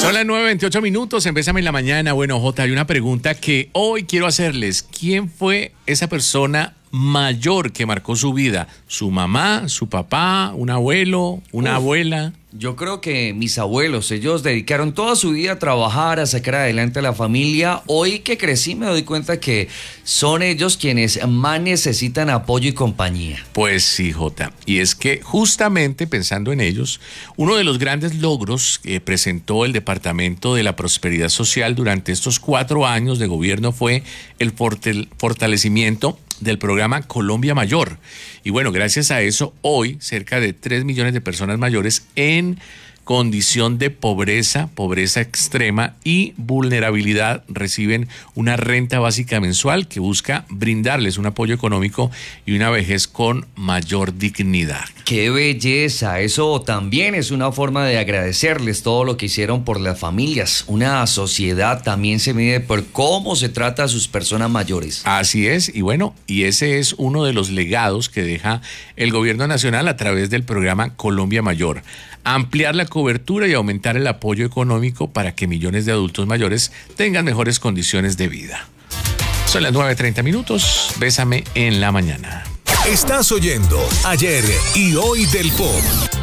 Son las 9:28 en Bésame en la Mañana. Bueno, Jota, hay una pregunta que hoy quiero hacerles. ¿Quién fue esa persona mayor que marcó su vida? ¿Su mamá, su papá, un abuelo, una abuela? Yo creo que mis abuelos, ellos dedicaron toda su vida a trabajar, a sacar adelante a la familia. Hoy que crecí me doy cuenta que son ellos quienes más necesitan apoyo y compañía. Pues sí, Jota. Y es que justamente pensando en ellos, uno de los grandes logros que presentó el Departamento de la Prosperidad Social durante estos 4 años de gobierno fue el fortalecimiento del programa Colombia Mayor. Y bueno, gracias a eso, hoy cerca de 3 millones de personas mayores en condición de pobreza extrema y vulnerabilidad reciben una renta básica mensual que busca brindarles un apoyo económico y una vejez con mayor dignidad. ¡Qué belleza! Eso también es una forma de agradecerles todo lo que hicieron por las familias. Una sociedad también se mide por cómo se trata a sus personas mayores. Así es, y bueno, y ese es uno de los legados que deja el gobierno nacional a través del programa Colombia Mayor. Ampliar la cobertura y aumentar el apoyo económico para que millones de adultos mayores tengan mejores condiciones de vida. Son las 9:30. Bésame en la mañana. Estás oyendo Ayer y Hoy del Pop.